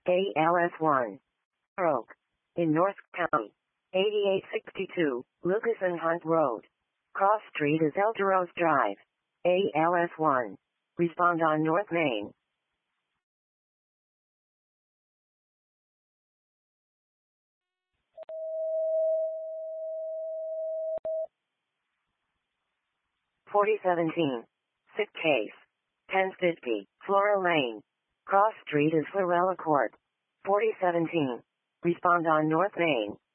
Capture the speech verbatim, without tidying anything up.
A L S one. Oak. In North County. eighty-eight sixty-two, Lucas and Hunt Road. Cross Street is El Dorado Drive. A L S one. Respond on North Main. forty seventeen. Sick case. ten fifty, Flora Lane. Cross Street is Florella Court. forty seventeen. Respond on North Main.